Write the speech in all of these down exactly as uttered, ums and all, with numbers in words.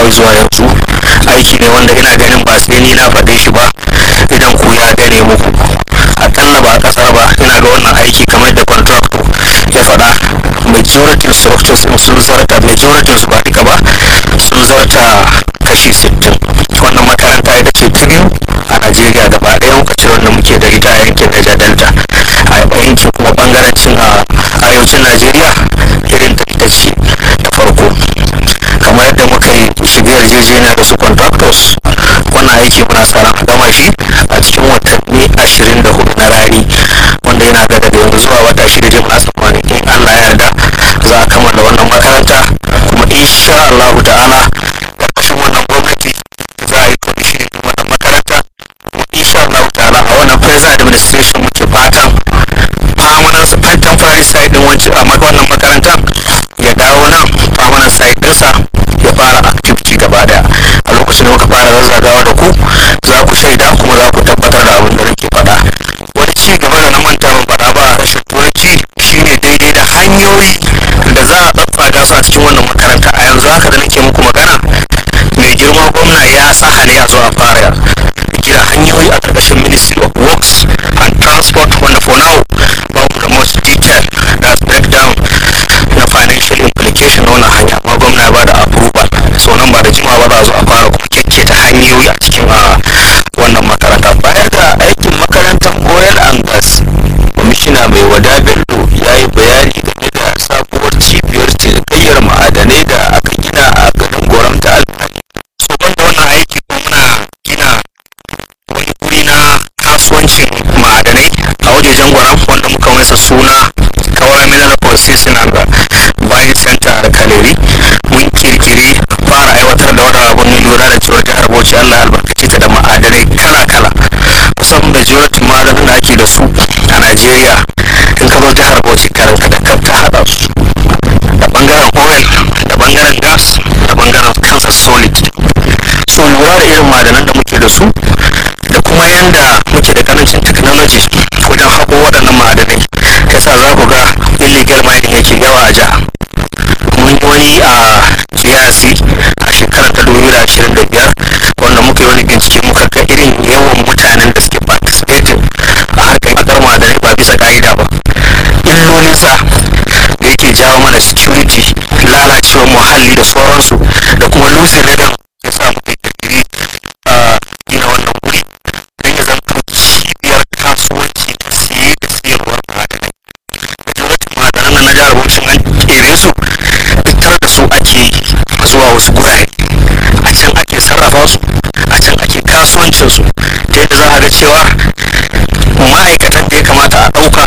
kawo zuwa yanzu aiki ne wanda ina ganin ba sai ni na faɗe shi ba, idan ku ya gane muku akalla ba ƙasa ba. Ina ga wannan aiki kamar da contractor ya faɗa, majority structures sun zarta, majority su ba duka ba, sun zarta kashi sittin. Wannan makaranta ita ce ta biyu a Najeriya gaba ɗaya lokacin wanda muke da ita a yankin Niger Delta. A yankin kuma bangarancin a arewacin Najeriya irin ta ita ce ta farko. Kamar yadda muka yi shiga yarjejeniya da su contractors, wannan aiki muna sa ran gama shi a cikin watanni ashirin da hudu na rani, wanda yana ga daga yanzu zuwa wata shida dai muna tsammanin in Allah ya yarda za a kammala wannan makaranta, kuma insha Allah ta'ala karkashin wannan gwamnati za a yi commissioning din wannan makaranta, kuma insha Allah ta'ala a wannan present administration muke fatan permanent site temporary site din wancan a wannan makarantar ya dawo nan permanent site ɗinsa ya fara activity gaba daya. A lokacin da muka fara zazzagawa da ku za ku shaida kuma za ku tabbatar da abin da nake faɗa. Wani ci gaba da na manta ban faɗa ba a rashin turanci shine daidai da hanyoyi da za a tsatsaga su a cikin wannan makaranta. A yanzu haka da nake muku magana, mai girma gwamna ya sa hali a zo a fara gina hanyoyi a ƙarƙashin Ministry of Works and Transport, wanda for now ba mu da most detail da breakdown na financial implication na wannan hanya, amma gwamna ya ba da approval. So nan ba da jimawa ba za a zo a fara kuma kyakketa hanyoyi a cikin wannan makaranta. Bayar da aikin makarantar oil and gas, kwamishina mai wada bello ya yi bayani game da sabuwar cibiyar cinikayyar ma'adanai da aka gina a garin goram ta alfani. So banda wannan aiki ko muna gina wani guri na kasuwancin ma'adanai a wajejen goram wanda muka masa suna kawai mineral processing and buying center da kaleri. Mun kirkiri fara aiwatar da wani abun lura da cewa jihar Bauchi Allah albarkace ta da ma'adanai kala-kala. Kusan majority ma'adanan da ake da su a Najeriya, in ka zo jihar Bauchi karanka da kaf ta haɗa su, da bangaren oil, da bangaren gas, da bangaren kansa solid. So lura da irin ma'adanan da muke da su da kuma yanda muke da karancin technology wajen haƙo waɗannan ma'adanai, yasa za ku ga illegal mining yake yawa a jiha. Mun yi wani a G R C a shekarar ta dubu biyu da ashirin da biyar wanda muka yi wani bincike muka ga irin yawan mutanen da suke participating a harkar haƙar ma'adanai ba bisa ƙa'ida ba, illolinsa da yake jawo mana security, lalacewar muhalli da sauransu, da kuma losing rhythm ya sa muka kirkiri a gina wannan wuri don ya zama cibiyar kasuwanci da siye da siyarwar ma'adanai. Majority ma'adanan na jihar Bauchi an kere su, fitar da su ake yi zuwa wasu gurare, a can ake sarrafa su, a can ake kasuwancin su, ta yadda za a ga cewa ma'aikatan da ya kamata a ɗauka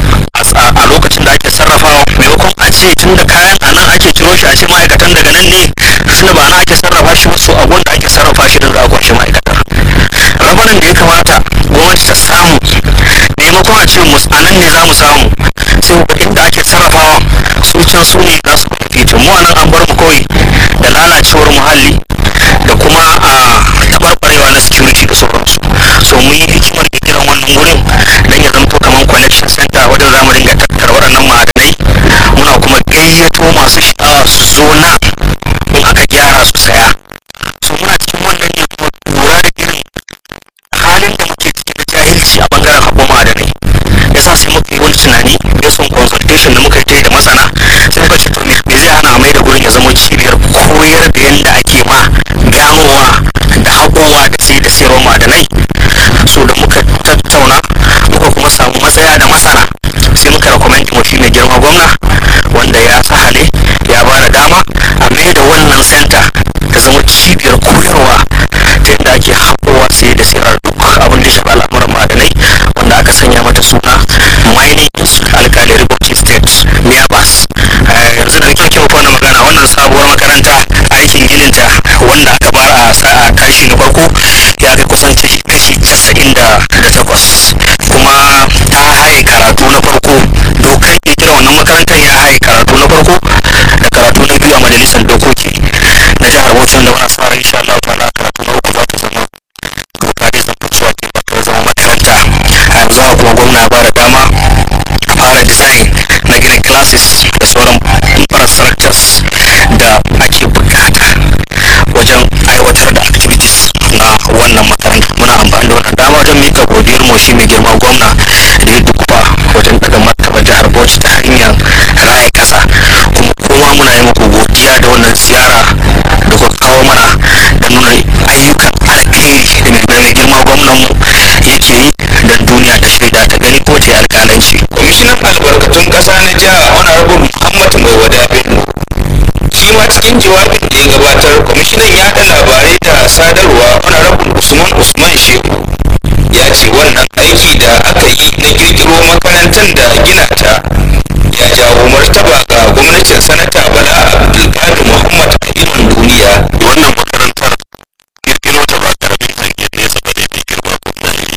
a lokacin da ake sarrafawa, maimakon a ce tun da kayan a nan ake ciro shi a ce ma'aikatan daga nan ne, tun da ba na ake sarrafa shi wasu abun da ake sarrafa shi da za a kwashe ma'aikatar. Rabanin da ya kamata gwamnati ta samu, maimakon a ce a nan ne za mu samu, sai ga inda ake sarrafawa su can su ne za su fito. Mu anan an bar mu kawai da lalacewar muhalli da kuma a tabarbarewa na security da sauransu. So mun yi hikimar kiran wannan wurin don ya zamto kamar collection center wajen za mu dinga tattara waɗannan ma'adanai. Muna kuma gayyato masu sha'awa su zo nan in aka gyara su saya. So muna cikin wannan ne kuma lura da irin halin da muke ciki da jahilci a bangaren haɓo ma'adanai, yasa sai muka yi wani tunani based on consultation da muka yi da masana, sai muka ce to me zai hana a mai da gurin ya zama cibiyar koyar da yadda ake ma ganowa da haƙowa da sai da sayarwa ma'adanai. So da muka tattauna muka kuma samu matsaya da masana, sai muka recommend mu shi mai girma gwamna wanda ya sahale ya ba da dama a mai da wannan center ta zama cibiyar koyarwa ta yadda ake haƙowa sai da sayar duk abin da ya shafi al'amuran ma'adanai, wanda aka sanya mata suna mining alƙalai Bauchi state miyabas. Yanzu da nake kyau kwana magana wannan sabuwar makaranta aikin gininta wanda aka bara a sa a kashi na farko ya kai kusan kashi casa'in da takwas, kuma ta haye karatu na farko. Dokar kirkira wannan makarantar ya haye karatu na farko da karatu na biyu a majalisar dokoki na jihar Bauchi, wanda wani sa insha Allah ta'ala karatu na uku za ta zama doka da zama cewa ke ba ta zama makaranta. A yanzu kuma gwamna ba da dama a fara design na gina classes da sauran infrastructures da ake bukata wajen mika godiyar mu shi mai girma gwamna da ya dukufa wajen daga martaba jihar Bauchi ta hanyar raya kasa, kuma kuma muna yi muku godiya da wannan ziyara da kuka kawo mana da nuna ayyukan alkhairi da mai girma gwamnan mu yake yi don duniya ta shaida ta gani ko ta alƙalanci. Kwamishinan albarkatun ƙasa na jiha Honorable Muhammad Mai Wada Bello shi ma cikin jawabin da ya gabatar, kwamishinan yaɗa labarai da sadarwa Honorable Usman Usman Shehu ya ce wannan aiki da aka yi na kirkiro makarantar da gina ta ya jawo martaba ga gwamnatin sanata Bala Abdulkadir Muhammad a idon duniya. Wannan makarantar kirkiro ta ba karamin hangen nesa ba ne mai girma gwamnati.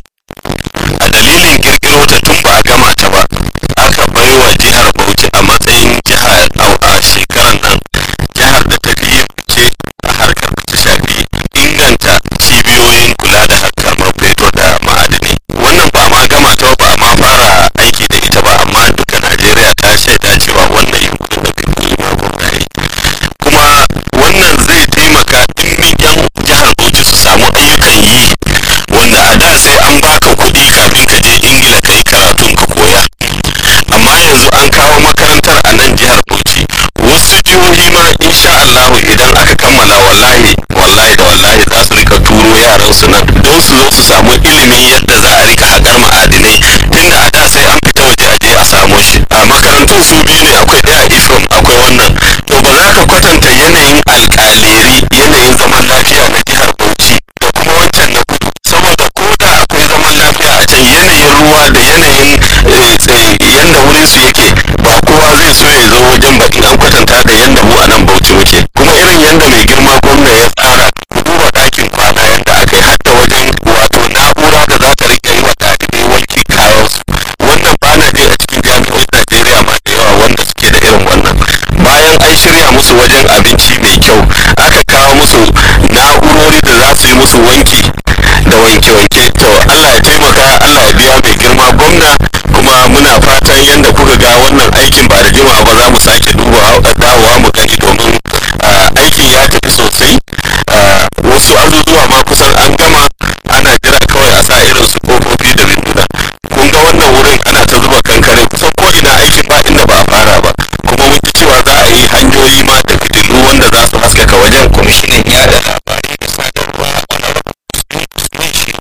A dalilin kirkiro ta tun ba a gama ta ba, aka bai wa jihar Bauchi a matsayin jihar a shekarar nan jihar da ta fi fice a harkar da ta shafi inganta cibiyoyin kula da harkar man fetur da ma'adinai. Wannan ba ma gama ta ba ma fara aiki da ita ba, amma duka Najeriya ta shaida cewa wannan yankunan da kan yi ma gwamnati, kuma wannan zai taimaka dimbin yan jihar Bauchi su samu ayyukan yi, wanda a da sai an baka kuɗi kafin ka je Ingila kai karatun ka koya, amma yanzu an kawo makarantar a nan jihar Bauchi. Wasu jihohi ma insha Allah idan aka kammala wallahi wallahi da wallahi za su rika turo yaran su nan don su zo su samu ilimin yadda za a rika haƙar ma'adinai, tunda a da sai an fita waje a je a samo shi. A makarantun su biyu ne, akwai ɗaya Ifom akwai wannan, to ba za ka kwatanta yanayin alƙaleri yanayin zaman lafiya na jihar Bauchi da kuma wancan na kudu, saboda ko da akwai zaman lafiya a can yanayin ruwa da yanayin yanda wurin su yake ba kowa zai so ya zo wajen ba in an kwatanta da yanda mu a nan Bauchi muke. Kuma irin yanda mai girma gwamna ya tsara, ku duba ɗakin kwana yanda aka yi hadda wajen wato na'ura da za ta rika yi wa ɗalibai wanki kayan su. Wannan ba na je a cikin jami'o'in Najeriya ma da yawa wanda suke da irin wannan. Bayan an shirya musu wajen abinci mai kyau, aka kawo musu na'urori da za su yi musu wanki da wanke-wanke. To Allah ya taimaka, Allah ya biya mai girma gwamna, kuma muna fatan yadda kuka ga wannan aikin ba da jimawa ba za mu sake duba dawowa mu gani, domin aikin ya tafi sosai. Wasu azuzuwa ma kusan an gama, ana jira kawai a sa irin su kofofi da winduna. Kun ga wannan wurin ana ta zuba kankare, kusan ko ina aikin ba inda ba a fara ba, kuma mun ji cewa za a yi hanyoyi ma da fitilu wanda za su haskaka wajen. Kwamishinan yaɗa labarai da sadarwa Honorable Usman Usman Shehu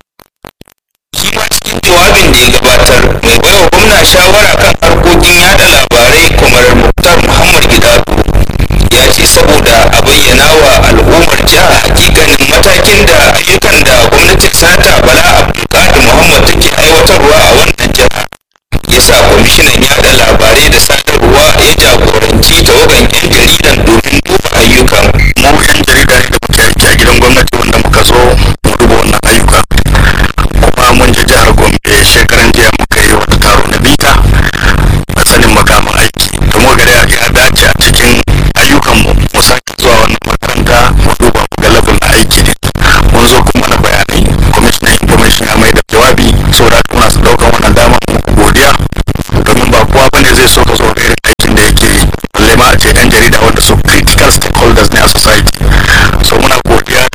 shi ma cikin jawabin da ya gabatar, mai baiwa gwamna shawara kan harkokin yaɗa labarai Kwamar Muktar Muhammad Gidado ya ce saboda a bayyana wa al'ummar jiha hakikanin matakin da ayyukan da gwamnatin sanata Bala Abdulkadir Muhammad take aiwatarwa a wannan jiha, ya sa kwamishinan yaɗa labarai da sadarwa ya jagoranci tawagan 'yan jaridan domin duba ayyukan. Mu 'yan jarida ne da muke aiki a gidan gwamnati wanda muka zo mu duba wannan ayyuka, kuma mun je jihar Gombe shekaran jiya muka yi wata taro na bita a sanin makaman aiki, da mu gari ya dace a cikin ayyukan mu mu sake zuwa wannan makaranta mu duba mu ga level na aiki ne. Mun zo kuma na bayanai, commissioner information ya mai da jawabi, saboda muna su daukan wannan dama mu godiya, domin ba kowa bane zai so ka zo ga irin aikin da yake yi, balle ma a ce 'yan jarida wanda su critical stakeholders ne a society. So muna godiya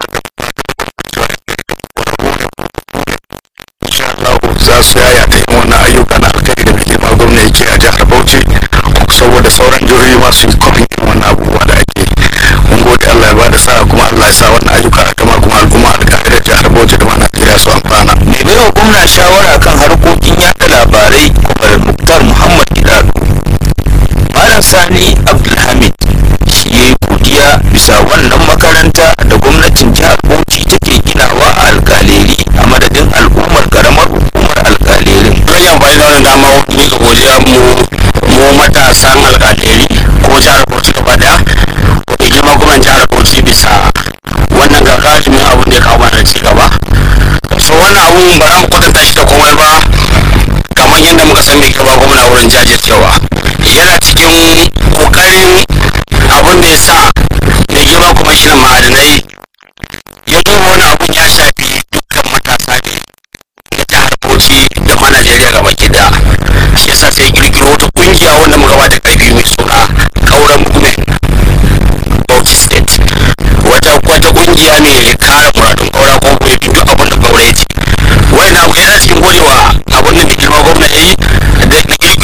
insha Allah za su yaya ta yin wannan ayyuka na alkhairi da mai girma gwamna yake a jihar Bauchi, saboda sauran jihohi ma su yi kofin wannan abubuwa da ake. Mun gode, Allah ya ba da sa'a, kuma Allah ya sa wannan ayyuka a gama, kuma al'umma alkhairi da jihar Bauchi da ma Najeriya su amfana. Mai baiwa gwamna shawara kan harkokin yaɗa labarai Kwamar Muktar Muhammad Gidado Malam Sani Abdulhamid shi ya yi godiya bisa wannan makaranta da gwamnatin jihar Bauchi take ginawa a alƙaleri a madadin al'ummar karamar hukumar alƙalerin. Zan yi amfani da wannan dama ni ga godiya mu mu matasan alƙaleri ko jihar Bauchi gaba daya, da girma gwamnan jihar Bauchi bisa wannan gagarumin abun da ya kawo mana ci gaba. So wannan abun ba za mu kwatanta shi da komai ba, kamar yadda muka san mai girma gwamna wurin jajircewa, yana cikin kokarin abun da ya sa mai girma kwamishinan ma'adinai ya duba wani abun ya shafi dukkan matasa ne na jihar Bauchi da ma Najeriya gaba gida. Shi yasa sai kirkiro wata kungiya wanda muka ba da karfi mai suna Kauran Movement Bauchi State, wata wata kungiya mai kare muradun kaura ko kuma duk abin da kaura ya ce. Wannan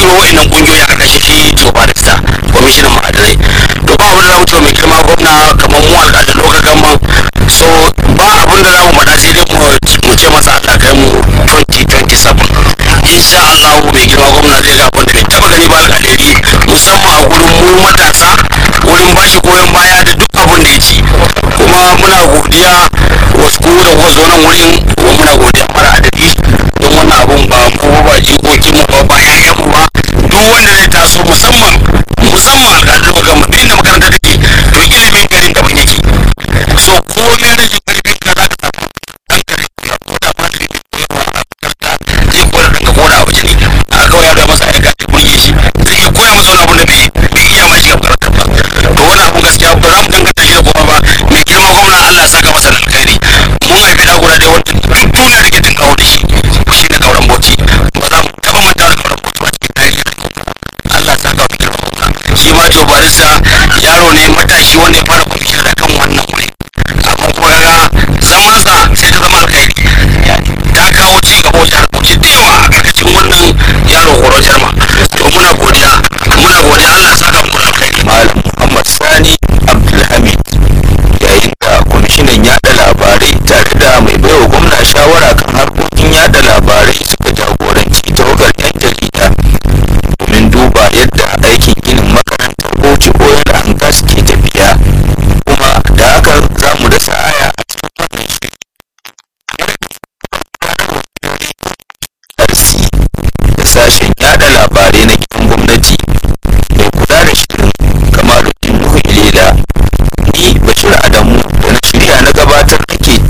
kirkiro wa'annan kungiyoyi a ƙarƙashin shi to barista kwamishinan ma'adanai. To ba abin da za mu ce mai girma gwamna kamar mu alƙalin lokacin gamman, so ba abin da za mu faɗa sai dai mu ce masa Allah kai mu twenty twenty-seven insha Allah mai girma gwamna zai ga abin da bai taɓa gani ba alƙalari, musamman a gurin mu matasa, wurin bashi goyon baya da duk abin da ya ci. Kuma muna godiya wasu ku da kuka zo nan wurin, kuma muna godiya mara adadi don wannan abun ba mu ba jikokin mu ba ba ƴaƴan mu ba, duk wanda zai taso musamman